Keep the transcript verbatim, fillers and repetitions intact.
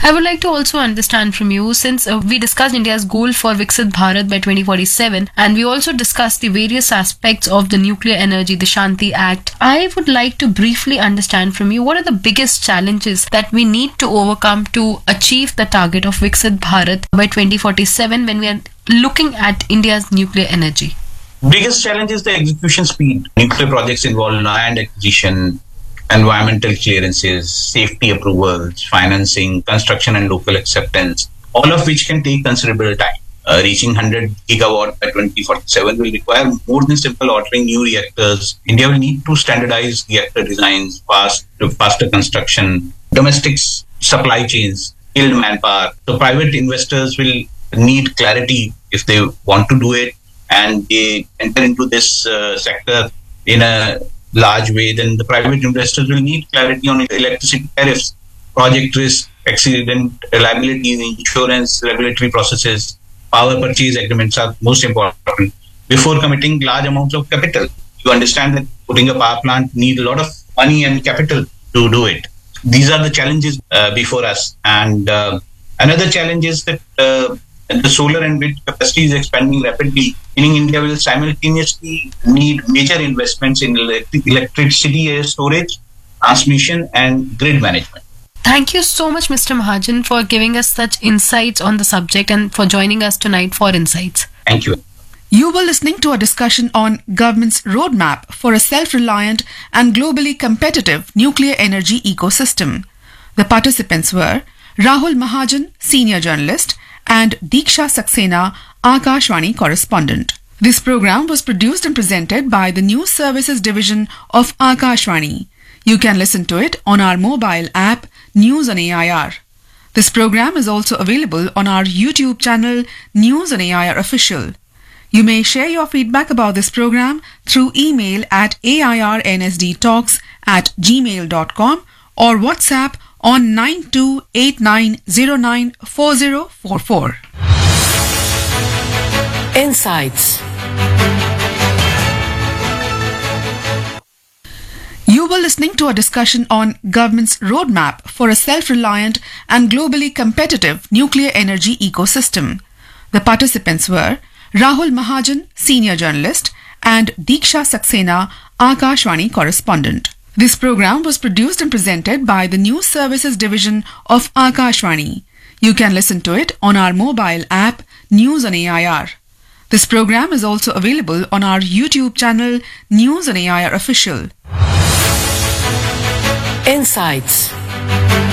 I would like to also understand from you, since uh, we discussed India's goal for Viksit Bharat by twenty forty-seven, and we also discussed the various aspects of the nuclear energy, the Shanti Act. I would like to briefly understand from you, what are the biggest challenges that we need to overcome to achieve the target of Viksit Bharat by twenty forty-seven when we are looking at India's nuclear energy? Biggest challenge is the execution speed. Nuclear projects involve land acquisition, environmental clearances, safety approvals, financing, construction and local acceptance, all of which can take considerable time. Uh, reaching one hundred gigawatt by twenty forty-seven will require more than simple ordering new reactors. India will need to standardize reactor designs, fast, faster construction, domestic supply chains, skilled manpower. So private investors will need clarity if they want to do it, and they enter into this uh, sector in a large way. Then the private investors will need clarity on electricity tariffs, project risk, accident reliability, insurance, regulatory processes. Power purchase agreements are most important before committing large amounts of capital. You understand that putting a power plant need a lot of money and capital to do it. These are the challenges uh, before us. And uh, another challenge is that uh, the solar and wind capacity is expanding rapidly, meaning India will simultaneously need major investments in electric- electricity storage, transmission, and grid management. Thank you so much, Mister Mahajan, for giving us such insights on the subject and for joining us tonight for Insights. Thank you. You were listening to a discussion on government's roadmap for a self-reliant and globally competitive nuclear energy ecosystem. The participants were Rahul Mahajan, senior journalist, and Diksha Saxena, Akashvani correspondent. This program was produced and presented by the News Services Division of Akashvani. You can listen to it on our mobile app, News on A I R. This program is also available on our YouTube channel, News on A I R Official. You may share your feedback about this program through email at airnsdtalks at gmail dot com or WhatsApp on nine two eight nine zero nine four zero four four. Insights. You were listening to a discussion on government's roadmap for a self-reliant and globally competitive nuclear energy ecosystem. The participants were Rahul Mahajan, senior journalist, and Diksha Saxena, Akashvani correspondent. This program was produced and presented by the News Services Division of Akashvani. You can listen to it on our mobile app, News on A I R. This program is also available on our YouTube channel, News on A I R Official. Insights.